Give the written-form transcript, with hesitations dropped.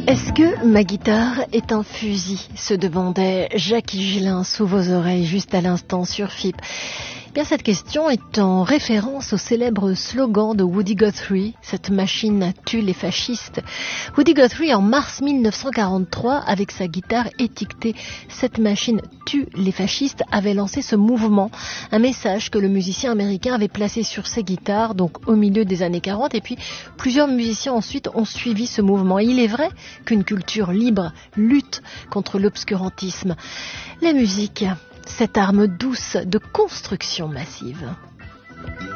Est-ce que ma guitare est un fusil? Se demandait Jackie Gillin sous vos oreilles juste à l'instant sur FIP. Bien, cette question est en référence au célèbre slogan de Woody Guthrie, cette machine tue les fascistes. Woody Guthrie, en mars 1943, avec sa guitare étiquetée « Cette machine tue les fascistes », avait lancé ce mouvement, un message que le musicien américain avait placé sur ses guitares, donc au milieu des années 40, et puis plusieurs musiciens ensuite ont suivi ce mouvement. Et il est vrai qu'une culture libre lutte contre l'obscurantisme. La musique, cette arme douce de construction massive.